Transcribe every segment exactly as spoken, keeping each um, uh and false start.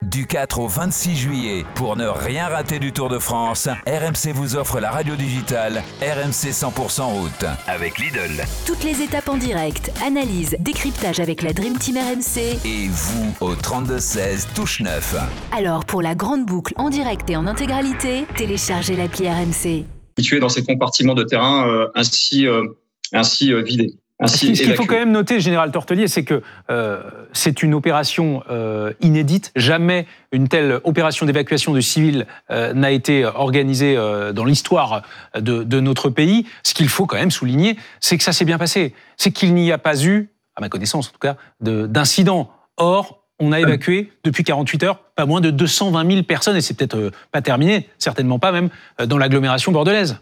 Du quatre au vingt-six juillet, pour ne rien rater du Tour de France, R M C vous offre la radio digitale R M C cent pour cent route avec Lidl. Toutes les étapes en direct, analyse, décryptage avec la Dream Team R M C. Et vous au trente-deux seize, touche neuf. Alors pour la grande boucle en direct et en intégralité, téléchargez l'appli R M C. Situé dans ces compartiments de terrain euh, ainsi, euh, ainsi euh, vidés. Ainsi Ce qu'il faut quand même noter, Général Tortelier, c'est que euh, c'est une opération euh, inédite. Jamais une telle opération d'évacuation de civils euh, n'a été organisée euh, dans l'histoire de, de notre pays. Ce qu'il faut quand même souligner, c'est que ça s'est bien passé. C'est qu'il n'y a pas eu, à ma connaissance en tout cas, de, d'incident. Or, on a évacué depuis quarante-huit heures pas moins de deux cent vingt mille personnes, et c'est peut-être euh, pas terminé, certainement pas même, euh, dans l'agglomération bordelaise.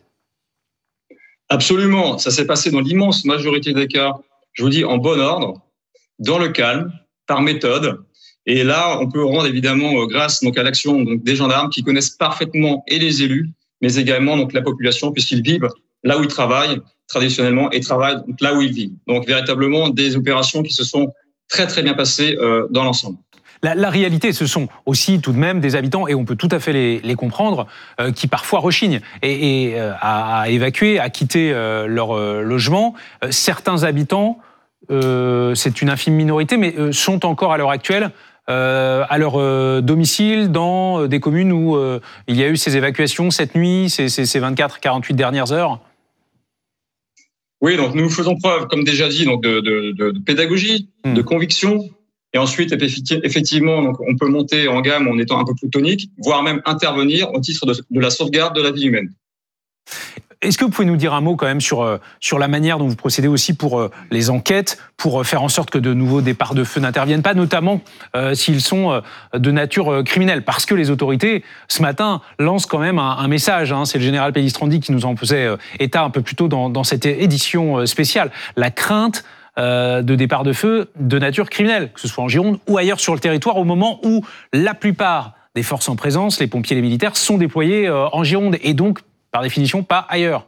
Absolument, ça s'est passé dans l'immense majorité des cas, je vous dis, en bon ordre, dans le calme, par méthode. Et là, on peut rendre évidemment grâce donc à l'action donc des gendarmes qui connaissent parfaitement et les élus, mais également donc la population, puisqu'ils vivent là où ils travaillent traditionnellement et travaillent donc là où ils vivent. Donc véritablement des opérations qui se sont très très bien passées euh, dans l'ensemble. La, la réalité, ce sont aussi tout de même des habitants, et on peut tout à fait les, les comprendre, euh, qui parfois rechignent et, et euh, à, à évacuer, à quitter euh, leur euh, logement. Euh, certains habitants, euh, c'est une infime minorité, mais euh, sont encore à l'heure actuelle euh, à leur euh, domicile dans des communes où euh, il y a eu ces évacuations cette nuit, ces, ces, ces vingt-quatre à quarante-huit dernières heures. Oui, donc nous faisons preuve, comme déjà dit, donc de, de, de, de pédagogie, mmh. de conviction. Et ensuite, effectivement, donc on peut monter en gamme en étant un peu plus tonique, voire même intervenir au titre de, de la sauvegarde de la vie humaine. Est-ce que vous pouvez nous dire un mot quand même sur, sur la manière dont vous procédez aussi pour les enquêtes, pour faire en sorte que de nouveaux départs de feu n'interviennent pas, notamment euh, s'ils sont de nature criminelle? Parce que les autorités, ce matin, lancent quand même un, un message. Hein, c'est le général Pellistrandi qui nous en faisait état un peu plus tôt dans, dans cette édition spéciale. La crainte de départ de feu de nature criminelle, que ce soit en Gironde ou ailleurs sur le territoire, au moment où la plupart des forces en présence, les pompiers et les militaires, sont déployés en Gironde et donc, par définition, pas ailleurs.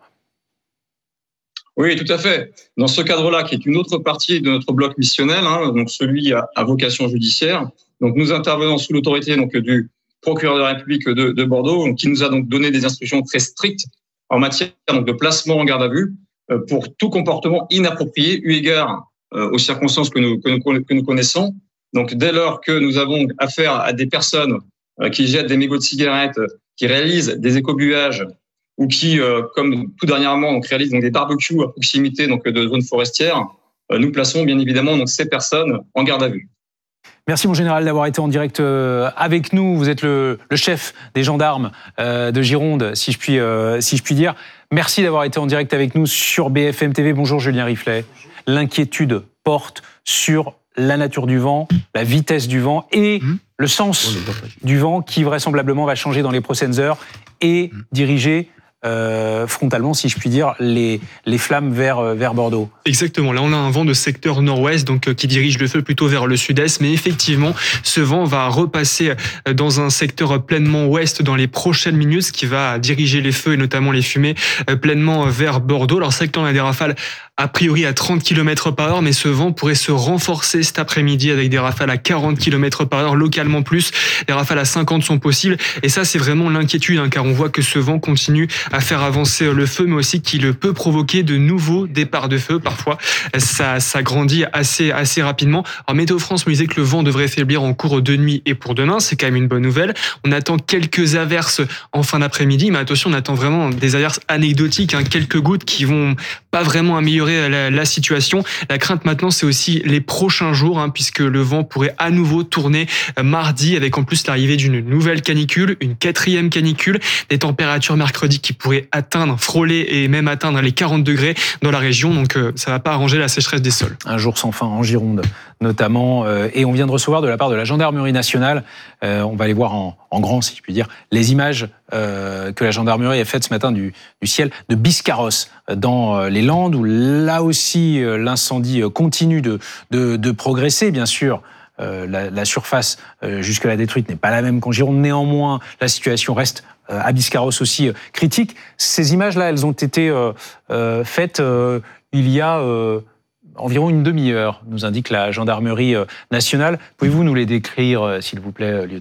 Oui, tout à fait. Dans ce cadre-là, qui est une autre partie de notre bloc missionnel, hein, donc celui à, à vocation judiciaire, donc nous intervenons sous l'autorité donc du procureur de la République de, de Bordeaux, donc, qui nous a donc donné des instructions très strictes en matière donc, de placement en garde à vue pour tout comportement inapproprié eu égard aux circonstances que nous, que nous, que nous connaissons. Donc, dès lors que nous avons affaire à des personnes qui jettent des mégots de cigarettes, qui réalisent des écobuages ou qui, comme tout dernièrement, donc, réalisent donc, des barbecues à proximité donc, de zones forestières, nous plaçons bien évidemment donc, ces personnes en garde à vue. Merci mon général d'avoir été en direct avec nous. Vous êtes le, le chef des gendarmes de Gironde, si je puis, si je puis dire. Merci d'avoir été en direct avec nous sur B F M T V. Bonjour Julien Riflet. L'inquiétude porte sur la nature du vent, la vitesse du vent et mmh. le sens du vent qui vraisemblablement va changer dans les prochaines heures et mmh. diriger Euh, frontalement, si je puis dire, les, les flammes vers, vers Bordeaux. Exactement, là on a un vent de secteur nord-ouest donc euh, qui dirige le feu plutôt vers le sud-est, mais effectivement ce vent va repasser dans un secteur pleinement ouest dans les prochaines minutes, ce qui va diriger les feux et notamment les fumées euh, pleinement vers Bordeaux. Alors c'est vrai que là on a des rafales a priori à trente kilomètres par heure, mais ce vent pourrait se renforcer cet après-midi avec des rafales à quarante kilomètres par heure, localement plus, des rafales à cinquante sont possibles, et ça c'est vraiment l'inquiétude, hein, car on voit que ce vent continue à faire avancer le feu, mais aussi qu'il peut provoquer de nouveaux départs de feu. Parfois, ça, ça grandit assez, assez rapidement. Alors, Météo France me disait que le vent devrait faiblir en cours de nuit et pour demain. C'est quand même une bonne nouvelle. On attend quelques averses en fin d'après-midi, mais attention, on attend vraiment des averses anecdotiques, hein, quelques gouttes qui vont pas vraiment améliorer la, la situation. La crainte maintenant, c'est aussi les prochains jours, hein, puisque le vent pourrait à nouveau tourner mardi, avec en plus l'arrivée d'une nouvelle canicule, une quatrième canicule, des températures mercredi qui pourrait atteindre, frôler et même atteindre les quarante degrés dans la région. Donc euh, ça ne va pas arranger la sécheresse des sols. Un jour sans fin en Gironde notamment. Euh, et on vient de recevoir de la part de la Gendarmerie nationale, euh, on va aller voir en, en grand si je puis dire, les images euh, que la Gendarmerie a faites ce matin du, du ciel de Biscarrosse dans les Landes, où là aussi euh, l'incendie continue de, de, de progresser, bien sûr. Euh, la, la surface euh, jusque-là détruite n'est pas la même qu'en Gironde. Néanmoins, la situation reste euh, à Biscarrosse aussi euh, critique. Ces images-là, elles ont été euh, euh, faites euh, il y a euh, environ une demi-heure, nous indique la Gendarmerie nationale. Pouvez-vous nous les décrire, s'il vous plaît, lieutenant-colonel ?